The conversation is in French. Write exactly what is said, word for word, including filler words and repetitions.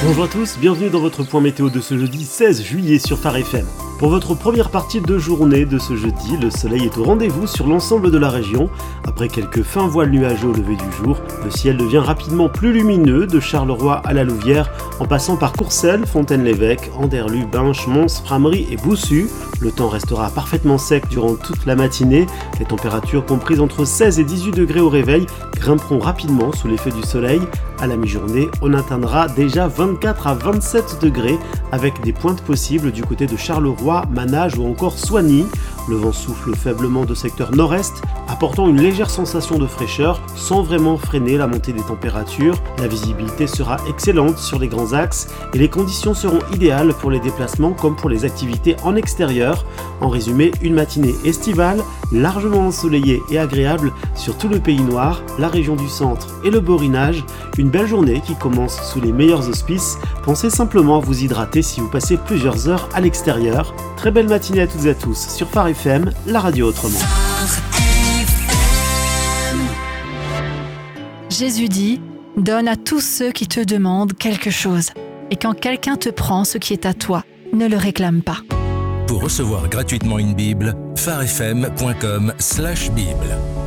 Bonjour à tous, bienvenue dans votre point météo de ce jeudi seize juillet sur Phare F M. Pour votre première partie de journée de ce jeudi, le soleil est au rendez-vous sur l'ensemble de la région. Après quelques fins voiles nuageux au lever du jour, le ciel devient rapidement plus lumineux de Charleroi à la Louvière, en passant par Courcelles, Fontaine-l'Évêque, Anderlues, Binche, Mons, Frameries et Boussu. Le temps restera parfaitement sec durant toute la matinée. Les températures comprises entre seize et dix-huit degrés au réveil grimperont rapidement sous l'effet du soleil. À la mi-journée, on atteindra déjà vingt-quatre à vingt-sept degrés avec des pointes possibles du côté de Charleroi, Manage ou encore Soigny. Le vent souffle faiblement de secteur nord-est, apportant une légère sensation de fraîcheur sans vraiment freiner la montée des températures. La visibilité sera excellente sur les grands axes et les conditions seront idéales pour les déplacements comme pour les activités en extérieur. En résumé, une matinée estivale, largement ensoleillée et agréable sur tout le Pays Noir, la région du centre et le Borinage. Une belle journée qui commence sous les meilleurs auspices. Pensez simplement à vous hydrater si vous passez plusieurs heures à l'extérieur. Très belle matinée à toutes et à tous sur Phare F M, la radio autrement. Jésus dit, donne à tous ceux qui te demandent quelque chose. Et quand quelqu'un te prend ce qui est à toi, ne le réclame pas. Pour recevoir gratuitement une Bible, pharefm point com slash Bible.